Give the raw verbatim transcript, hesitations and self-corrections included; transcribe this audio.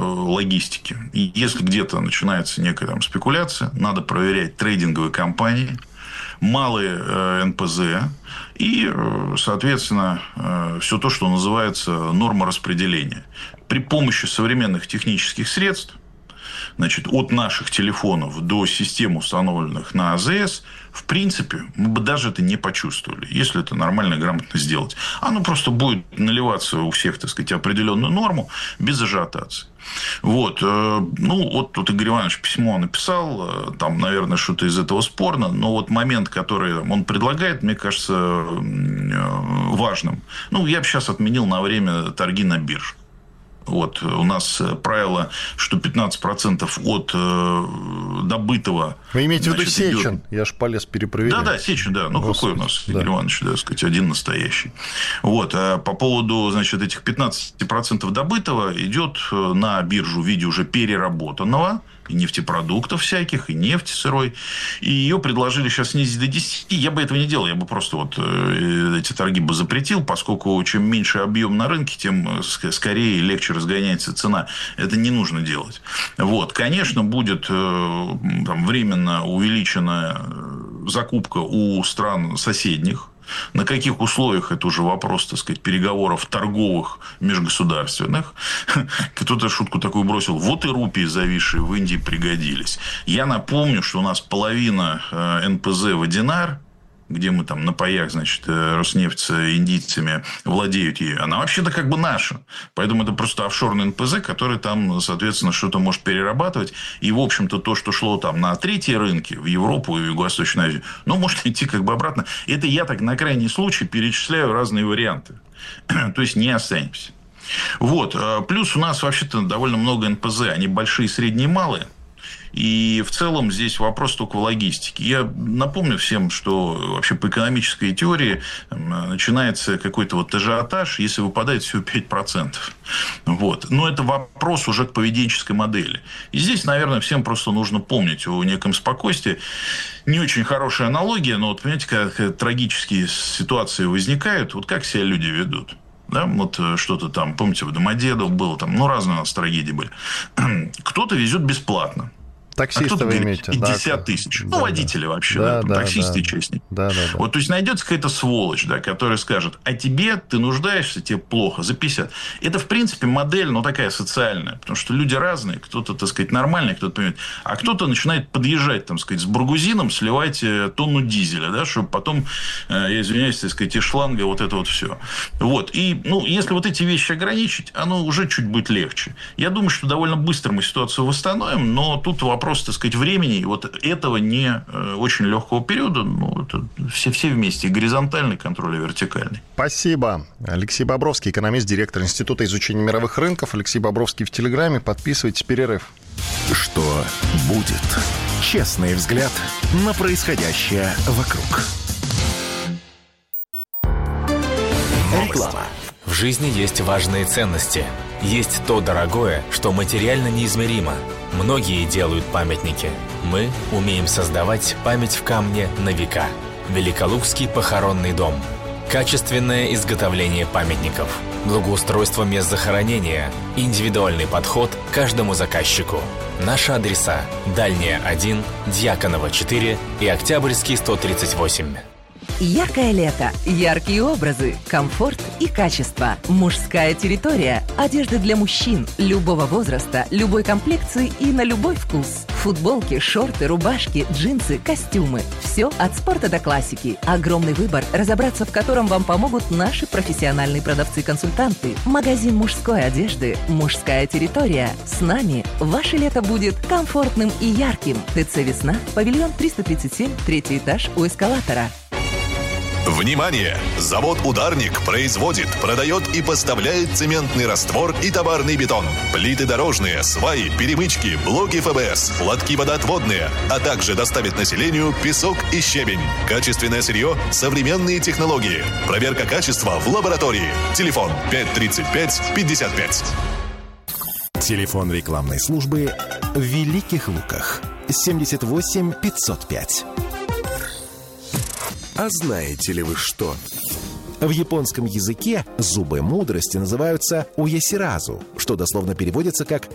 логистики. И если где-то начинается некая там спекуляция, надо проверять трейдинговые компании, малые эн пэ зэ и, соответственно, все то, что называется норма распределения. При помощи современных технических средств, значит, от наших телефонов до систем, установленных на а зэ эс, в принципе, мы бы даже это не почувствовали, если это нормально и грамотно сделать. Оно просто будет наливаться у всех, так сказать, определенную норму без ажиотации. Вот. Ну, вот тут Игорь Иванович письмо написал, там, наверное, что-то из этого спорно, но вот момент, который он предлагает, мне кажется важным. Ну, я бы сейчас отменил на время торги на бирже. Вот, у нас правило, что пятнадцать процентов от э, добытого... Вы имеете в виду Сечин? Идет... Я ж полез перепроверять. Да, да, Сечин, да. Ну, Господи, какой у нас, да. Игорь Иванович, да, сказать, один настоящий. Вот, а по поводу, значит, этих пятнадцать процентов добытого идет на биржу в виде уже переработанного, и нефтепродуктов всяких, и нефти сырой. И ее предложили сейчас снизить до десяти. Я бы этого не делал. Я бы просто вот эти торги бы запретил, поскольку чем меньше объем на рынке, тем скорее и легче разгоняется цена. Это не нужно делать. Вот. Конечно, будет там, временно увеличена закупка у стран соседних. На каких условиях, это уже вопрос, так сказать, переговоров торговых межгосударственных. Кто-то шутку такую бросил. Вот и рупии, зависшие в Индии, пригодились. Я напомню, что у нас половина эн пэ зэ Водинар, где мы там на паях, значит, Роснефть с индийцами владеют ею, она вообще-то как бы наша. Поэтому это просто офшорный эн пэ зэ, который там, соответственно, что-то может перерабатывать. И, в общем-то, то, что шло там на третьи рынки, в Европу и в Юго-Восточную Азию, ну, может идти как бы обратно. Это я так на крайний случай перечисляю разные варианты. То есть, не останемся. Вот. Плюс у нас вообще-то довольно много эн пэ зэ. Они большие, средние, малые. И в целом здесь вопрос только в логистике. Я напомню всем, что вообще по экономической теории начинается какой-то вот ажиотаж, если выпадает всего пять процентов. Вот. Но это вопрос уже к поведенческой модели. И здесь, наверное, всем просто нужно помнить о неком спокойствии. Не очень хорошая аналогия, но вот, понимаете, когда трагические ситуации возникают, вот как себя люди ведут. Да, вот что-то там, помните, в Домодедово было, там, ну, разные у нас трагедии были. Кто-то везет бесплатно. Таксисты а вы имеете. пятьдесят тысяч. Да, ну, водители да. вообще, да, да, там, да, таксисты да, и частники. Да, да, да. Вот, то есть, найдется какая-то сволочь, да, которая скажет, а тебе, ты нуждаешься, тебе плохо, за пятьдесят. Это, в принципе, модель, ну, такая социальная. Потому что люди разные. Кто-то, так сказать, нормальный, кто-то понимает. А кто-то начинает подъезжать, там, сказать, с бургузином, сливать тонну дизеля, да, чтобы потом, я извиняюсь, так сказать, из шланга вот это вот все. Вот. И, ну, если вот эти вещи ограничить, оно уже чуть будет легче. Я думаю, что довольно быстро мы ситуацию восстановим, но тут вопрос, так сказать, времени. И вот этого не очень легкого периода, ну, это все, все вместе, горизонтальный контроль и вертикальный. Спасибо. Алексей Бобровский, экономист, директор Института изучения мировых рынков. Алексей Бобровский в Телеграме. Подписывайтесь, перерыв. Что будет? Честный взгляд на происходящее вокруг. Реклама. В жизни есть важные ценности. Есть то дорогое, что материально неизмеримо. Многие делают памятники. Мы умеем создавать память в камне на века. Великолукский похоронный дом. Качественное изготовление памятников. Благоустройство мест захоронения. Индивидуальный подход к каждому заказчику. Наши адреса: Дальняя один, Дьяконова четыре и Октябрьский сто тридцать восемь. Яркое лето, яркие образы, комфорт и качество. Мужская территория. Одежда для мужчин любого возраста, любой комплекции и на любой вкус. Футболки, шорты, рубашки, джинсы, костюмы. Все от спорта до классики. Огромный выбор, разобраться в котором вам помогут наши профессиональные продавцы-консультанты. Магазин мужской одежды «Мужская территория». С нами ваше лето будет комфортным и ярким. ТЦ «Весна», павильон триста тридцать семь, третий этаж у эскалатора. Внимание! Завод «Ударник» производит, продает и поставляет цементный раствор и товарный бетон, плиты дорожные, сваи, перемычки, блоки эф бэ эс, лотки водоотводные, а также доставит населению песок и щебень. Качественное сырье, современные технологии. Проверка качества в лаборатории. Телефон пять тридцать пять пятьдесят пять. Телефон рекламной службы в Великих Луках. семьдесят восемь пятьсот пять. А знаете ли вы что? В японском языке зубы мудрости называются уясиразу, что дословно переводится как